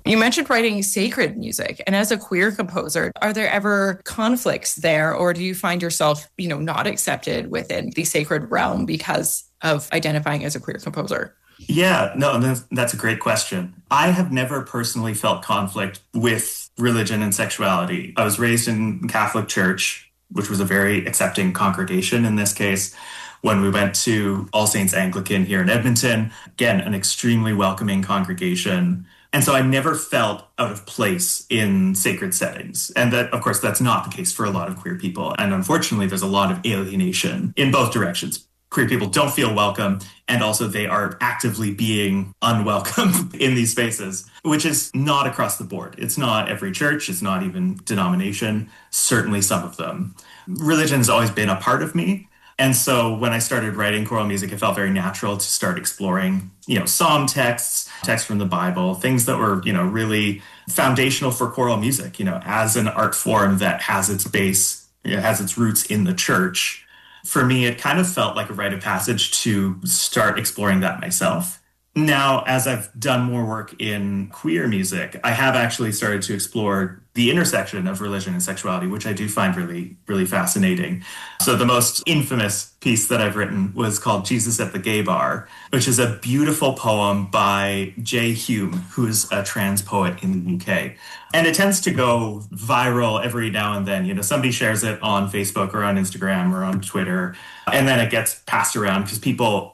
You mentioned writing sacred music, and as a queer composer, are there ever conflicts there, or do you find yourself, not accepted within the sacred realm because of identifying as a queer composer? Yeah, no, that's a great question. I have never personally felt conflict with religion and sexuality. I was raised in Catholic Church, which was a very accepting congregation in this case. When we went to All Saints Anglican here in Edmonton, again, an extremely welcoming congregation. And so I never felt out of place in sacred settings. And that, of course, that's not the case for a lot of queer people. And unfortunately, there's a lot of alienation in both directions. Queer people don't feel welcome, and also they are actively being unwelcome in these spaces, which is not across the board. It's not every church, it's not even denomination, certainly some of them. Religion has always been a part of me. And so when I started writing choral music, it felt very natural to start exploring, psalm texts, texts from the Bible, things that were, really foundational for choral music, as an art form that has its base, has its roots in the church. For me, it kind of felt like a rite of passage to start exploring that myself. Now, as I've done more work in queer music, I have actually started to explore the intersection of religion and sexuality, which I do find really, really fascinating. So the most infamous piece that I've written was called Jesus at the Gay Bar, which is a beautiful poem by Jay Hume, who's a trans poet in the UK. And it tends to go viral every now and then. Somebody shares it on Facebook or on Instagram or on Twitter, and then it gets passed around because people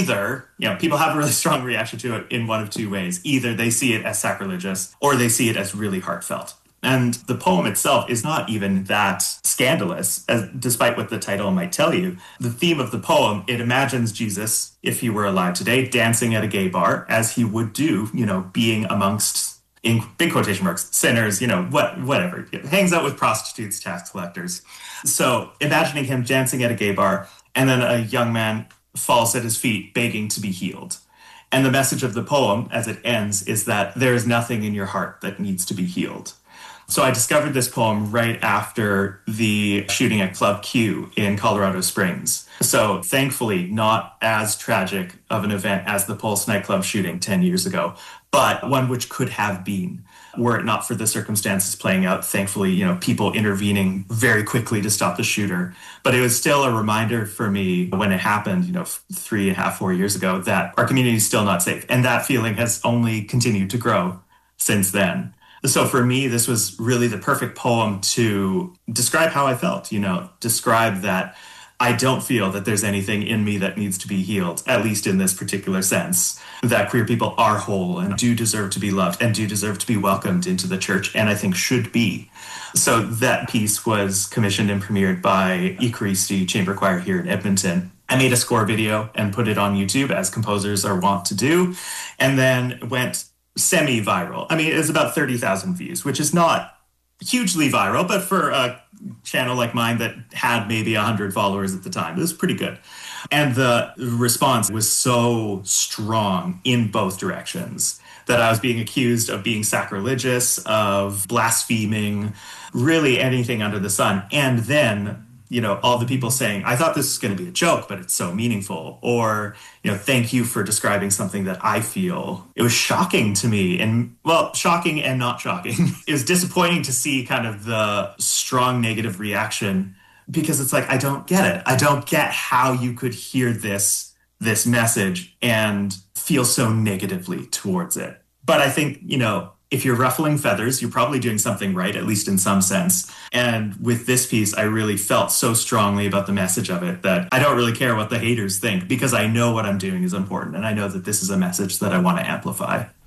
people have a really strong reaction to it in one of two ways. Either they see it as sacrilegious or they see it as really heartfelt. And the poem itself is not even that scandalous, despite what the title might tell you. The theme of the poem, it imagines Jesus, if he were alive today, dancing at a gay bar, as he would do, being amongst, in big quotation marks, sinners, whatever. Hangs out with prostitutes, tax collectors. So imagining him dancing at a gay bar, and then a young man falls at his feet begging to be healed. And the message of the poem, as it ends, is that there is nothing in your heart that needs to be healed. So I discovered this poem right after the shooting at Club Q in Colorado Springs. So thankfully, not as tragic of an event as the Pulse nightclub shooting 10 years ago, but one which could have been, were it not for the circumstances playing out. Thankfully, people intervening very quickly to stop the shooter. But it was still a reminder for me when it happened, 3.5, 4 years ago, that our community is still not safe. And that feeling has only continued to grow since then. So for me, this was really the perfect poem to describe how I felt, describe that I don't feel that there's anything in me that needs to be healed, at least in this particular sense, that queer people are whole and do deserve to be loved and do deserve to be welcomed into the church, and I think should be. So that piece was commissioned and premiered by Eucharisti Chamber Choir here in Edmonton. I made a score video and put it on YouTube, as composers are wont to do, and then went semi-viral. I mean, it was about 30,000 views, which is not hugely viral, but for a channel like mine that had maybe 100 followers at the time, it was pretty good. And the response was so strong in both directions that I was being accused of being sacrilegious, of blaspheming, really anything under the sun. And then all the people saying, I thought this was going to be a joke, but it's so meaningful. Or, thank you for describing something that I feel. It was shocking to me. And, well, shocking and not shocking. It was disappointing to see kind of the strong negative reaction, because it's like, I don't get it. I don't get how you could hear this message and feel so negatively towards it. But I think, if you're ruffling feathers, you're probably doing something right, at least in some sense. And with this piece, I really felt so strongly about the message of it that I don't really care what the haters think, because I know what I'm doing is important. And I know that this is a message that I want to amplify.